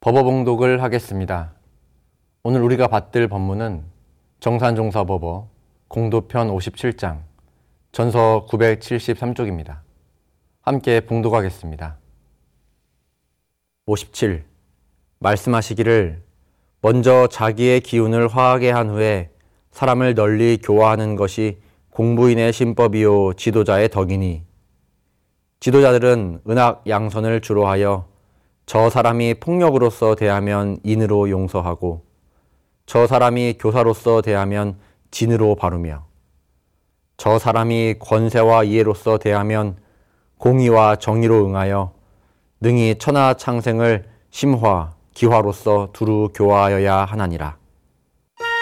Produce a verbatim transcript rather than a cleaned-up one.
법어봉독을 하겠습니다. 오늘 우리가 받들 법문은 정산종사법어 공도편 오십칠 장 전서 구백칠십삼 쪽입니다. 함께 봉독하겠습니다. 오십칠. 말씀하시기를 먼저 자기의 기운을 화하게 한 후에 사람을 널리 교화하는 것이 공부인의 신법이요 지도자의 덕이니, 지도자들은 은악 양선을 주로 하여 저 사람이 폭력으로서 대하면 인으로 용서하고 저 사람이 교사로서 대하면 진으로 바르며 저 사람이 권세와 이해로서 대하면 공의와 정의로 응하여 능히 천하창생을 심화, 기화로서 두루 교화하여야 하나니라.